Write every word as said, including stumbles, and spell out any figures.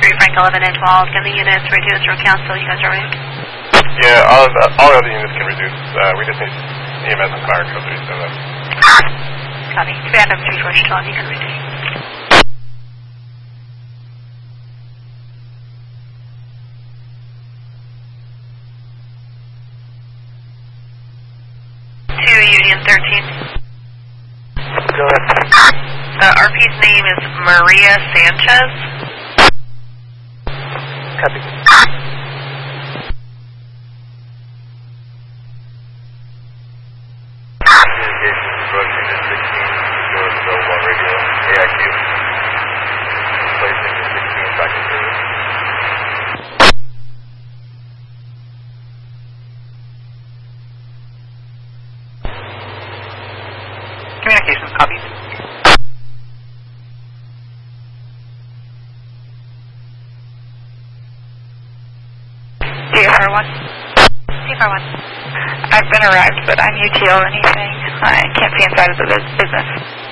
three, Frank eleven and twelve. Can the units reduce or cancel? You guys are ready? Yeah, all, of the, all other units can reduce. Uh, we just need E M S and fire code three seven. Copy. Phantom three, George twelve, you can reduce. Two, Union thirteen. Go ahead. The R P's name is Maria Sanchez. Copy. Communications, approach unit sixteen, go to the one radio, A I Q. Place unit sixteen back in service. Communications, copies. D F R one. D F R one. I've been arrived, but I'm U T L anything. I can't see inside of the business.